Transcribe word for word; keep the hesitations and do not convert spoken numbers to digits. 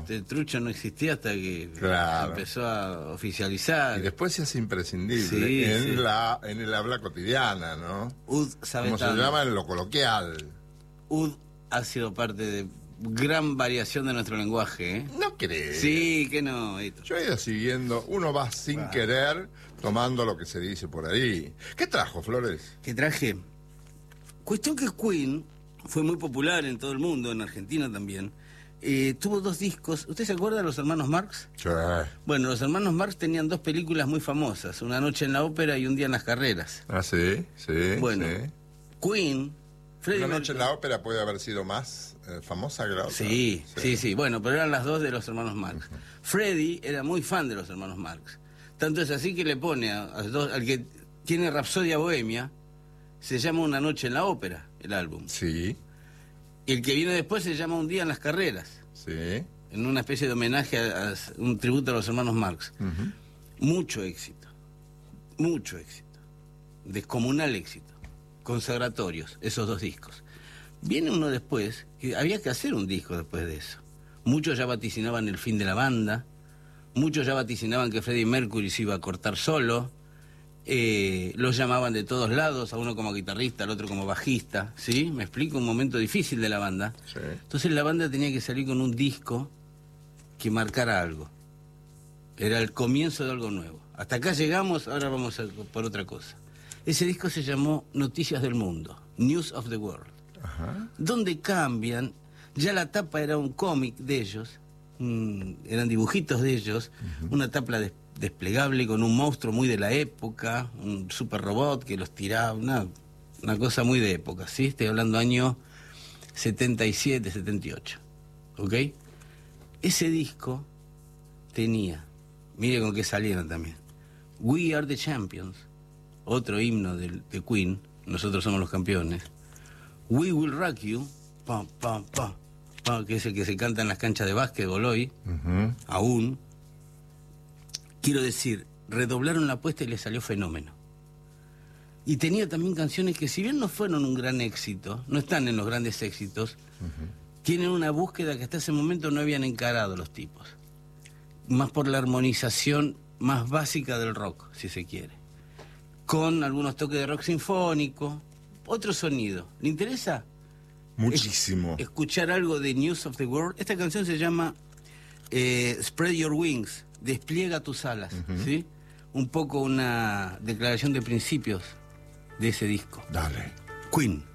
el trucho no existía hasta que Claro. empezó a oficializar. Y después se hace imprescindible Sí, en, sí. La, en el habla cotidiana, ¿no? Ud sabe Como se tanto. llama en lo coloquial. Ud ha sido parte de gran variación de nuestro lenguaje, ¿eh? No crees. Sí, que no. Esto. Yo he ido siguiendo, uno va sin Ah. querer tomando lo que se dice por ahí. ¿Qué trajo, Flores? ¿Qué traje? Cuestión que Queen fue muy popular en todo el mundo, en Argentina también. Eh, tuvo dos discos. ¿Usted se acuerda de los hermanos Marx? Sí. Bueno, los hermanos Marx tenían dos películas muy famosas, Una noche en la ópera y Un día en las carreras. Ah, sí, sí, Bueno, sí. Queen, Freddie Una noche en Mercury- la ópera puede haber sido más eh, famosa que la otra. Sí, sí, sí, bueno, pero eran las dos de los hermanos Marx. Freddie era muy fan de los hermanos Marx. Tanto es así que le pone a, a dos, al que tiene Rapsodia Bohemia, se llama Una noche en la ópera, el álbum. Sí, Y el que viene después se llama Un día en las carreras, sí. en una especie de homenaje, a, a un tributo a los hermanos Marx. Ujú. Mucho éxito, mucho éxito, descomunal éxito, consagratorios, esos dos discos. Viene uno después, que había que hacer un disco después de eso. Muchos ya vaticinaban el fin de la banda, muchos ya vaticinaban que Freddie Mercury se iba a cortar solo, eh, los llamaban de todos lados, a uno como guitarrista, al otro como bajista, ¿sí? Me explico, un momento difícil de la banda. Sí. Entonces la banda tenía que salir con un disco que marcara algo. Era el comienzo de algo nuevo. Hasta acá llegamos, ahora vamos a por otra cosa. Ese disco se llamó Noticias del Mundo, News of the World, Ajá. donde cambian, ya la tapa era un cómic de ellos, mm, eran dibujitos de ellos, uh-huh. Una tapa des desplegable con un monstruo muy de la época, un super robot que los tiraba, una, una cosa muy de época, ¿sí? Estoy hablando año setenta y siete, setenta y ocho, ¿ok? Ese disco tenía, mire con qué salieron también, We Are the Champions, otro himno de, de Queen, nosotros somos los campeones, We Will Rock You, pam, pam, pam, pam, que es el que se canta en las canchas de básquetbol hoy, uh-huh. Aún. Quiero decir, redoblaron la apuesta y les salió fenómeno. Y tenía también canciones que, si bien no fueron un gran éxito, no están en los grandes éxitos, uh-huh. Tienen una búsqueda que hasta ese momento no habían encarado los tipos. Más por la armonización más básica del rock, si se quiere. Con algunos toques de rock sinfónico, otro sonido. ¿Le interesa? Muchísimo. Es, escuchar algo de News of the World. Esta canción se llama eh, Spread Your Wings, despliega tus alas, uh-huh. ¿Sí? Un poco una declaración de principios de ese disco. Dale. Queen.